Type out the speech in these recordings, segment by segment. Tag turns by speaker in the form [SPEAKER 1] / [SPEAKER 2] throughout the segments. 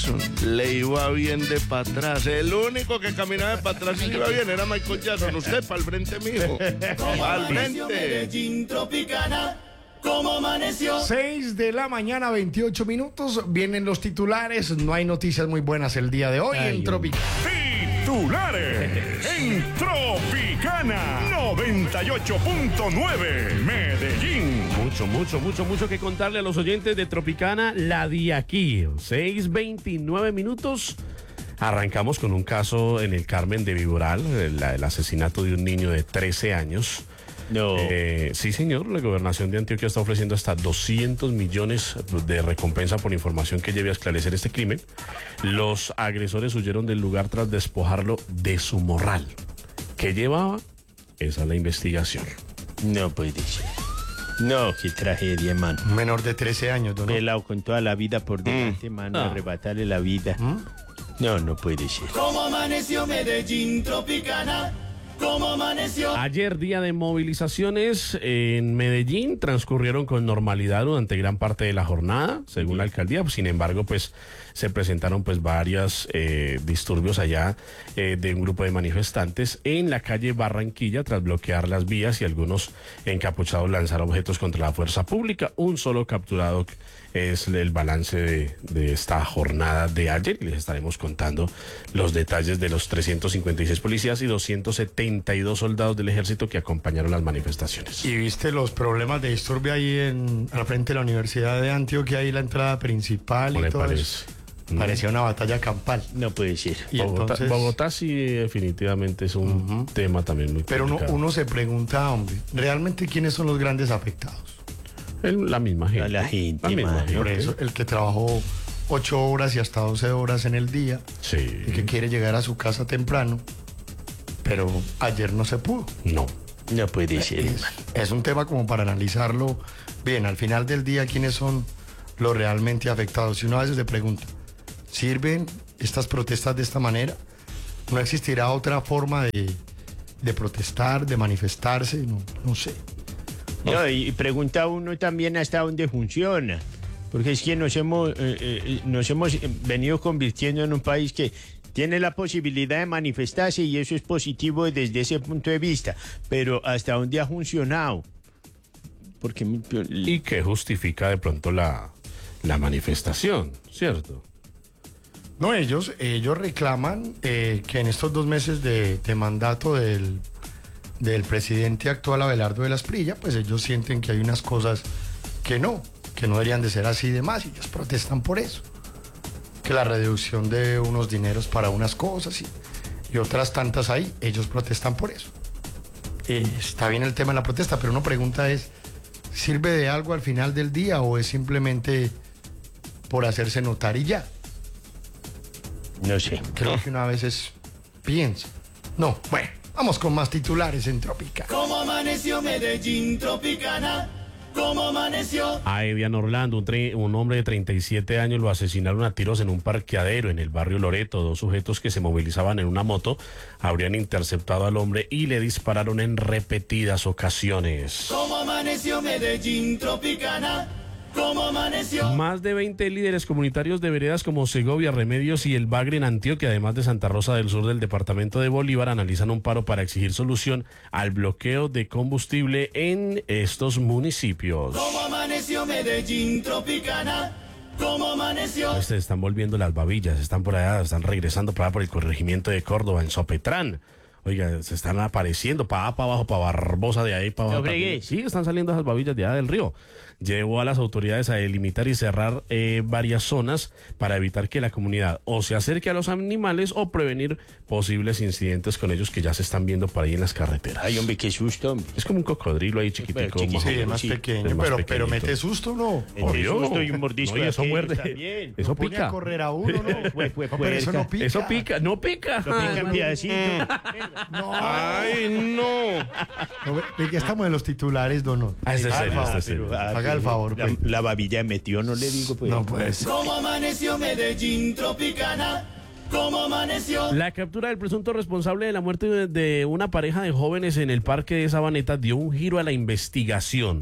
[SPEAKER 1] Jackson le iba bien de para atrás. El único que caminaba de para atrás y iba bien era Michael Jackson. Usted para el frente, mijo. Al frente.
[SPEAKER 2] ¿Cómo amaneció?
[SPEAKER 3] 6 de la mañana, 28 minutos. Vienen los titulares. No hay noticias muy buenas el día de hoy en Tropicana.
[SPEAKER 4] Titulares en Tropicana 98.9 Medellín.
[SPEAKER 5] Mucho que contarle a los oyentes de Tropicana, la de aquí. 6:29 minutos. Arrancamos con un caso en el Carmen de Viboral, el asesinato de un niño de 13 años.
[SPEAKER 6] No.
[SPEAKER 5] Sí, señor, la gobernación de Antioquia está ofreciendo hasta 200 millones de recompensa por información que lleve a esclarecer este crimen. Los agresores huyeron del lugar tras despojarlo de su morral. ¿Qué llevaba? Esa es la investigación.
[SPEAKER 6] No puede ser. No, qué tragedia, mano.
[SPEAKER 3] Un menor de 13 años, ¿no?
[SPEAKER 6] Pelado con toda la vida por delante, mano, arrebatarle la vida. No puede ser.
[SPEAKER 2] ¿Cómo amaneció Medellín Tropicana? ¿Cómo amaneció?
[SPEAKER 5] Ayer, día de movilizaciones en Medellín, transcurrieron con normalidad durante gran parte de la jornada, según la alcaldía. Sin embargo, pues se presentaron pues varios disturbios allá de un grupo de manifestantes en la calle Barranquilla tras bloquear las vías y algunos encapuchados lanzar objetos contra la fuerza pública. Un solo capturado es el balance de esta jornada de ayer. Les estaremos contando los detalles de los 356 policías y 272 soldados del ejército que acompañaron las manifestaciones.
[SPEAKER 3] ¿Y viste los problemas de disturbio ahí al frente de la Universidad de Antioquia, ahí la entrada principal y todo eso? Parecía una batalla campal.
[SPEAKER 6] No puede ser.
[SPEAKER 3] Y entonces,
[SPEAKER 5] Bogotá sí definitivamente es un tema también muy
[SPEAKER 3] pero
[SPEAKER 5] complicado.
[SPEAKER 3] uno se pregunta, hombre, ¿realmente quiénes son los grandes afectados?
[SPEAKER 5] La misma gente.
[SPEAKER 6] La gente,
[SPEAKER 5] La misma
[SPEAKER 6] mano.
[SPEAKER 5] gente.
[SPEAKER 3] Por eso, el que trabajó 8 horas y hasta 12 horas en el día,
[SPEAKER 5] Sí.
[SPEAKER 3] y que quiere llegar a su casa temprano, pero ayer no se pudo.
[SPEAKER 5] No.
[SPEAKER 6] No puede ser.
[SPEAKER 3] Es un tema como para analizarlo bien. Al final del día, ¿quiénes son los realmente afectados? Si uno a veces se pregunta, ¿sirven estas protestas de esta manera? ¿No existirá otra forma de protestar, de manifestarse? No sé.
[SPEAKER 6] No, y pregunta uno también hasta dónde funciona. Porque es que nos hemos venido convirtiendo en un país que tiene la posibilidad de manifestarse y eso es positivo desde ese punto de vista. Pero ¿hasta dónde ha funcionado? Porque
[SPEAKER 5] Y que justifica de pronto la manifestación, ¿cierto?
[SPEAKER 3] No, ellos reclaman que en estos 2 meses de mandato del presidente actual Abelardo de la Esprilla, pues ellos sienten que hay unas cosas que no deberían de ser así de más, y ellos protestan por eso. Que la reducción de unos dineros para unas cosas y otras tantas ahí, ellos protestan por eso. Está bien el tema de la protesta, pero una pregunta es, ¿sirve de algo al final del día o es simplemente por hacerse notar y ya?
[SPEAKER 6] no sé.
[SPEAKER 3] Creo que una veces piensa. No, bueno, vamos con más titulares en Tropicana.
[SPEAKER 2] ¿Cómo amaneció Medellín Tropicana? ¿Cómo amaneció?
[SPEAKER 5] A Evian Orlando, un hombre de 37 años, lo asesinaron a tiros en un parqueadero en el barrio Loreto. 2 sujetos que se movilizaban en una moto habrían interceptado al hombre y le dispararon en repetidas ocasiones.
[SPEAKER 2] ¿Cómo amaneció Medellín Tropicana? ¿Cómo amaneció?
[SPEAKER 5] Más de 20 líderes comunitarios de veredas como Segovia, Remedios y El Bagre en Antioquia, además de Santa Rosa del Sur del departamento de Bolívar, analizan un paro para exigir solución al bloqueo de combustible en estos municipios.
[SPEAKER 2] ¿Cómo amaneció Medellín Tropicana? ¿Cómo amaneció?
[SPEAKER 5] Se están volviendo las babillas, están por allá, están regresando para allá por el corregimiento de Córdoba, en Sopetrán. Oiga, se están apareciendo para abajo, para Barbosa, de ahí para abajo. Sí, están saliendo esas babillas de allá del río. Llevó a las autoridades a delimitar y cerrar varias zonas para evitar que la comunidad o se acerque a los animales o prevenir posibles incidentes con ellos que ya se están viendo por ahí en las carreteras.
[SPEAKER 6] Ay, hombre, qué susto, hombre.
[SPEAKER 5] Es como un cocodrilo ahí chiquitico.
[SPEAKER 6] Chiquitico.
[SPEAKER 5] más o
[SPEAKER 3] Sí,
[SPEAKER 5] menos.
[SPEAKER 3] es más
[SPEAKER 6] Sí,
[SPEAKER 3] pequeño,
[SPEAKER 5] es más
[SPEAKER 3] pero
[SPEAKER 5] pequeñito.
[SPEAKER 3] mete susto, ¿no?
[SPEAKER 6] Entre susto y un mordisco
[SPEAKER 5] No, y eso
[SPEAKER 6] de
[SPEAKER 5] muerde.
[SPEAKER 6] aquellos también.
[SPEAKER 5] Eso
[SPEAKER 3] Pone
[SPEAKER 5] pica.
[SPEAKER 3] a correr a uno, ¿no?
[SPEAKER 6] Fue
[SPEAKER 3] Pero eso no pica.
[SPEAKER 5] Eso pica, no pica.
[SPEAKER 6] Lo pican pedacito.
[SPEAKER 3] No.
[SPEAKER 5] Ay, no.
[SPEAKER 3] No, ve que estamos en los titulares, dono.
[SPEAKER 5] Ah, es de
[SPEAKER 3] Haga el
[SPEAKER 5] serio,
[SPEAKER 3] favor.
[SPEAKER 5] es de serio.
[SPEAKER 3] Haga el favor, pues.
[SPEAKER 6] La babilla metió, no le digo, pues.
[SPEAKER 3] No puede ser.
[SPEAKER 2] ¿Cómo amaneció Medellín Tropicana? ¿Cómo amaneció?
[SPEAKER 5] La captura del presunto responsable de la muerte de una pareja de jóvenes en el parque de Sabaneta dio un giro a la investigación.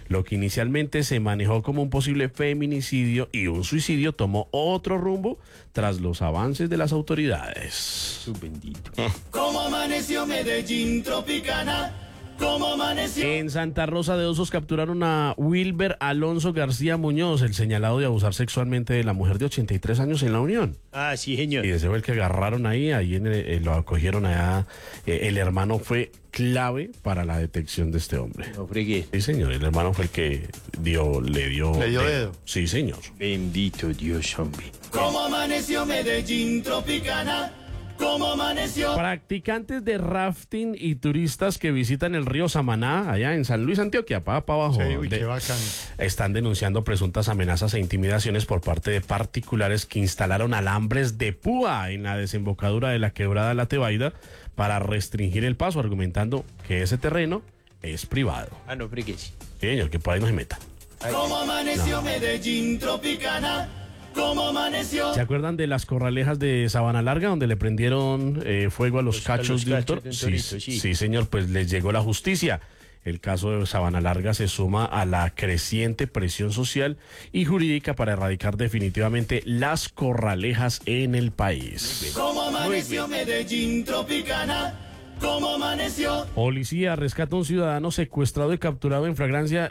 [SPEAKER 5] Lo que inicialmente se manejó como un posible feminicidio y un suicidio tomó otro rumbo tras los avances de las autoridades.
[SPEAKER 6] Su bendito.
[SPEAKER 2] Como amaneció Medellín Tropicana, como amaneció.
[SPEAKER 5] En Santa Rosa de Osos capturaron a Wilber Alonso García Muñoz, el señalado de abusar sexualmente de la mujer de 83 años en La Unión.
[SPEAKER 6] Ah, sí, señor.
[SPEAKER 5] Y ese fue el que agarraron ahí lo acogieron allá. El hermano fue clave para la detección de este hombre.
[SPEAKER 6] No fregué.
[SPEAKER 5] Sí, señor, el hermano fue el que le dio
[SPEAKER 3] dedo.
[SPEAKER 5] Sí, señor.
[SPEAKER 6] Bendito Dios, hombre.
[SPEAKER 2] Como amaneció Medellín Tropicana, como amaneció.
[SPEAKER 5] Practicantes de rafting y turistas que visitan el río Samaná, allá en San Luis, Antioquia, para abajo,
[SPEAKER 3] Sí, uy, qué bacán.
[SPEAKER 5] están denunciando presuntas amenazas e intimidaciones por parte de particulares que instalaron alambres de púa en la desembocadura de la quebrada La Tebaida para restringir el paso, argumentando que ese terreno es privado.
[SPEAKER 6] Ah, no fregué.
[SPEAKER 5] Sí, señor, que por ahí no se meta.
[SPEAKER 2] Como amaneció Medellín Tropicana, como amaneció.
[SPEAKER 5] ¿Se acuerdan de las corralejas de Sabana Larga donde le prendieron fuego a los cachos de un toro?
[SPEAKER 6] torito, sí.
[SPEAKER 5] Sí, señor, pues les llegó la justicia. El caso de Sabana Larga se suma a la creciente presión social y jurídica para erradicar definitivamente las corralejas en el país.
[SPEAKER 2] Como amaneció Medellín Tropicana, como amaneció.
[SPEAKER 5] Policía rescata a un ciudadano secuestrado y capturado en flagrancia,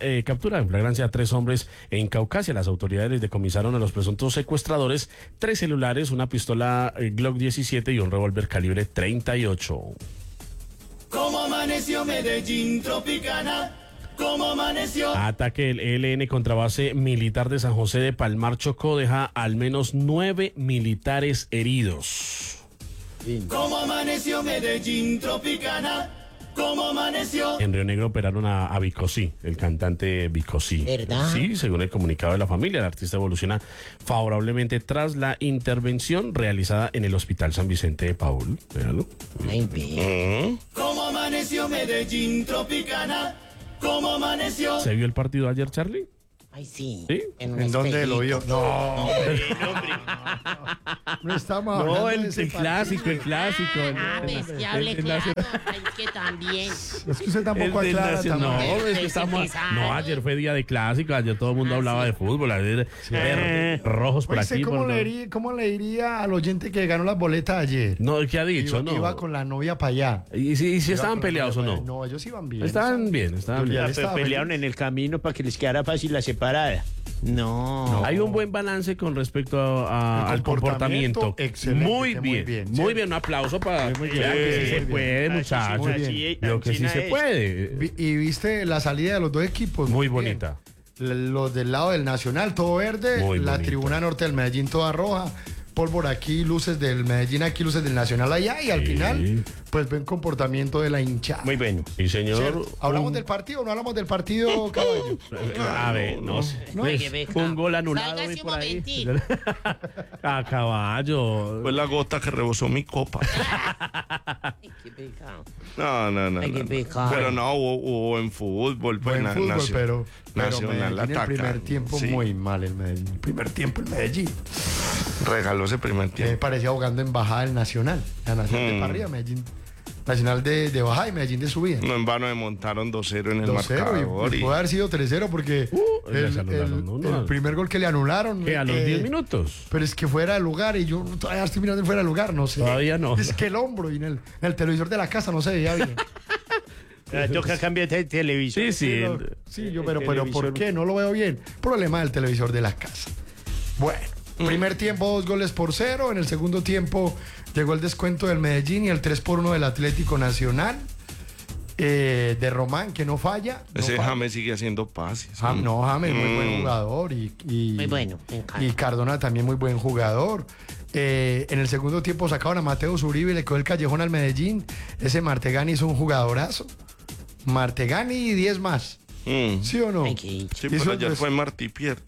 [SPEAKER 5] a 3 hombres en Caucasia. Las autoridades les decomisaron a los presuntos secuestradores 3 celulares, una pistola Glock 17 y un revólver calibre 38.
[SPEAKER 2] Como amaneció Medellín Tropicana, como amaneció.
[SPEAKER 5] Ataque del ELN contra base militar de San José de Palmar, Chocó, deja al menos 9 militares heridos.
[SPEAKER 2] Como amaneció Medellín Tropicana, como amaneció.
[SPEAKER 5] En Río Negro operaron a Vicosí, el cantante Vicosí.
[SPEAKER 7] ¿Verdad?
[SPEAKER 5] Sí, según el comunicado de la familia, el artista evoluciona favorablemente tras la intervención realizada en el Hospital San Vicente de Paul. Véalo.
[SPEAKER 7] Ay, ve.
[SPEAKER 2] Como amaneció Medellín Tropicana, como amaneció.
[SPEAKER 5] ¿Se vio el partido ayer, Charlie?
[SPEAKER 7] Ay, sí.
[SPEAKER 5] ¿Sí?
[SPEAKER 7] un
[SPEAKER 3] ¿En dónde lo
[SPEAKER 7] espejito.
[SPEAKER 3] vio? No, no estamos hablando
[SPEAKER 5] No,
[SPEAKER 3] de
[SPEAKER 5] el
[SPEAKER 3] ese
[SPEAKER 5] clásico, el clásico.
[SPEAKER 7] Ah, ves que hable claro. Ay, que también.
[SPEAKER 3] partido. Es que usted tampoco
[SPEAKER 5] El del
[SPEAKER 3] aclara
[SPEAKER 5] Nacional.
[SPEAKER 3] también.
[SPEAKER 5] No, es que estamos. No, ayer fue día de clásico, ayer todo el mundo hablaba de fútbol, ayer verde, rojos por
[SPEAKER 3] Oíste,
[SPEAKER 5] aquí.
[SPEAKER 3] ¿cómo
[SPEAKER 5] por
[SPEAKER 3] le,
[SPEAKER 5] no.
[SPEAKER 3] cómo le diría al oyente que ganó las boletas ayer?
[SPEAKER 5] No, ¿qué ha dicho?
[SPEAKER 3] Iba,
[SPEAKER 5] No.
[SPEAKER 3] iba con la novia para allá.
[SPEAKER 5] ¿Y si
[SPEAKER 3] Iba
[SPEAKER 5] estaban
[SPEAKER 3] con la
[SPEAKER 5] peleados o
[SPEAKER 3] novia
[SPEAKER 5] no?
[SPEAKER 3] pa' allá. No, ellos iban bien.
[SPEAKER 5] Estaban bien, estaban bien.
[SPEAKER 3] Ya
[SPEAKER 6] Ya,
[SPEAKER 3] estaba
[SPEAKER 6] pelearon
[SPEAKER 3] feliz.
[SPEAKER 6] en el camino para que les quedara fácil la separada.
[SPEAKER 7] No.
[SPEAKER 5] Hay un buen balance con respecto al
[SPEAKER 3] comportamiento,
[SPEAKER 5] comportamiento.
[SPEAKER 3] excelente,
[SPEAKER 5] Muy
[SPEAKER 3] muy
[SPEAKER 5] bien,
[SPEAKER 3] bien.
[SPEAKER 5] muy
[SPEAKER 3] Sí.
[SPEAKER 5] bien. Un aplauso para.
[SPEAKER 3] Muy bien.
[SPEAKER 5] Vean que sí
[SPEAKER 3] Muy
[SPEAKER 5] se
[SPEAKER 3] bien.
[SPEAKER 5] puede,
[SPEAKER 6] Así,
[SPEAKER 5] muchachos.
[SPEAKER 6] así,
[SPEAKER 5] Yo que sí
[SPEAKER 6] así
[SPEAKER 5] se
[SPEAKER 6] es.
[SPEAKER 5] puede.
[SPEAKER 3] Y viste la salida de los dos equipos.
[SPEAKER 5] Muy
[SPEAKER 3] bien.
[SPEAKER 5] bonita.
[SPEAKER 3] Los del lado del Nacional, todo verde.
[SPEAKER 5] Muy
[SPEAKER 3] la
[SPEAKER 5] bonito.
[SPEAKER 3] tribuna norte del Medellín, toda roja. Pólvora aquí, luces del Medellín aquí, luces del Nacional allá. Y al
[SPEAKER 5] Sí.
[SPEAKER 3] final, pues ven comportamiento de la hinchada.
[SPEAKER 6] Muy bueno.
[SPEAKER 5] Sí, señor.
[SPEAKER 3] ¿Cierto? ¿Hablamos del partido o no hablamos del partido, caballo?
[SPEAKER 5] A ver, no sé.
[SPEAKER 7] Ay, qué beca.
[SPEAKER 5] Un gol anulado.
[SPEAKER 7] Sálgase
[SPEAKER 5] vi
[SPEAKER 7] un
[SPEAKER 5] por ahí.
[SPEAKER 7] momentín.
[SPEAKER 5] A caballo.
[SPEAKER 1] Fue la gota que rebosó mi copa.
[SPEAKER 7] Ay, qué pecado.
[SPEAKER 1] No.
[SPEAKER 7] Ay, qué pecado.
[SPEAKER 1] Pero no, hubo en fútbol. Pues,
[SPEAKER 3] Buen fútbol, pero
[SPEAKER 1] Nacional
[SPEAKER 3] Medellín el primer
[SPEAKER 1] atacando,
[SPEAKER 3] tiempo
[SPEAKER 1] sí.
[SPEAKER 3] muy mal el Medellín. El primer tiempo el Medellín.
[SPEAKER 1] Regaló ese primer
[SPEAKER 3] Me
[SPEAKER 1] tiempo.
[SPEAKER 3] parecía jugando en bajada del Nacional. La Nacional de para arriba, Medellín. Nacional de bajada y Medellín de subida.
[SPEAKER 1] No en vano me montaron 2-0 en el
[SPEAKER 3] 2-0
[SPEAKER 1] marcador.
[SPEAKER 3] y puede haber sido 3-0 porque
[SPEAKER 5] les anularon uno.
[SPEAKER 3] el primer gol que le anularon.
[SPEAKER 5] ¿Qué, a los 10 minutos?
[SPEAKER 3] Pero es que fuera de lugar y yo todavía estoy mirando fuera de lugar, no sé.
[SPEAKER 5] Todavía no.
[SPEAKER 3] Es que el hombro y en el televisor de la casa no se veía bien.
[SPEAKER 6] Toca cambiar de televisor.
[SPEAKER 5] Sí.
[SPEAKER 3] Sí, pero
[SPEAKER 6] televisor.
[SPEAKER 3] ¿por qué? No lo veo bien. Problema del televisor de la casa. Bueno, primer tiempo 2-0. En el segundo tiempo llegó el descuento del Medellín y el 3-1 del Atlético Nacional. De Román, que no falla. no
[SPEAKER 1] Ese
[SPEAKER 3] falla.
[SPEAKER 1] James sigue haciendo pases.
[SPEAKER 3] No, James, muy buen jugador.
[SPEAKER 7] Muy bueno, me encanta.
[SPEAKER 3] Y Cardona también muy buen jugador. En el segundo tiempo sacaron a Mateo Zuribe y le quedó el callejón al Medellín. Ese Martegani es un jugadorazo. Martegani y 10 más. ¿Sí o no?
[SPEAKER 7] Ay, qué dicho.
[SPEAKER 1] Sí,
[SPEAKER 3] Hizo
[SPEAKER 1] pero
[SPEAKER 3] el
[SPEAKER 1] ayer
[SPEAKER 3] des-
[SPEAKER 1] fue Martí Pierti.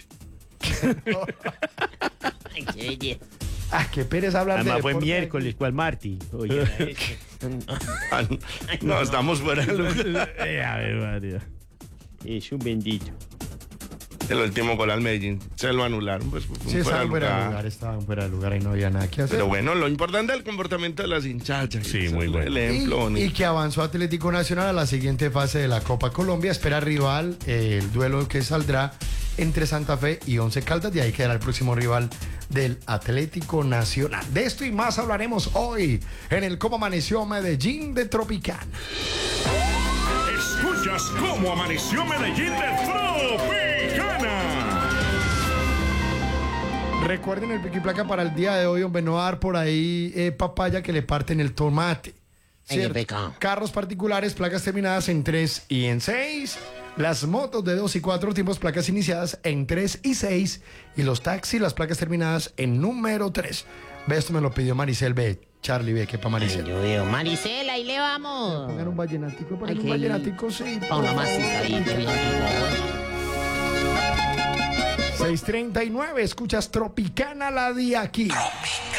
[SPEAKER 7] Ay, qué belleza.
[SPEAKER 3] Ah, qué pereza hablar de
[SPEAKER 6] Además fue
[SPEAKER 3] deporte.
[SPEAKER 6] miércoles, ¿cuál Marti? Oye,
[SPEAKER 1] Ah, no, estamos fuera de lugar.
[SPEAKER 5] A ver, María.
[SPEAKER 6] es un bendito.
[SPEAKER 1] El último gol al Medellín se lo anularon, pues fue un
[SPEAKER 3] Sí,
[SPEAKER 1] fuera de
[SPEAKER 3] estaban fuera de lugar y no había nada que hacer.
[SPEAKER 1] Pero bueno, lo importante es el comportamiento de las hinchachas.
[SPEAKER 5] Sí,
[SPEAKER 1] Ese
[SPEAKER 5] muy
[SPEAKER 1] es
[SPEAKER 5] bueno.
[SPEAKER 1] El ejemplo
[SPEAKER 3] Y
[SPEAKER 1] bonito.
[SPEAKER 3] que avanzó Atlético Nacional a la siguiente fase de la Copa Colombia. Espera rival, el duelo que saldrá entre Santa Fe y Once Caldas. De ahí quedará el próximo rival del Atlético Nacional. De esto y más hablaremos hoy en el Cómo Amaneció Medellín de Tropicana.
[SPEAKER 4] Escuchas cómo amaneció Medellín de Tropicana.
[SPEAKER 3] Recuerden el pico y placa para el día de hoy, hombre, no va a dar por ahí papaya que le parten el tomate.
[SPEAKER 7] Ay, qué pecado.
[SPEAKER 3] Carros particulares, placas terminadas en 3 y en 6. Las motos de 2 y 4 tiempos, placas iniciadas en 3 y 6. Y los taxis, las placas terminadas en número 3. Ve, esto me lo pidió Maricel B. Charlie B, que para Maricel.
[SPEAKER 7] Yo veo. Maricela, ahí le vamos.
[SPEAKER 3] Pongan un vallenatico,
[SPEAKER 7] Ay,
[SPEAKER 3] pongan un
[SPEAKER 7] qué
[SPEAKER 3] vallenatico, sí.
[SPEAKER 7] Pa' una masita ahí, bien,
[SPEAKER 3] 6:39, escuchas Tropicana, la de aquí.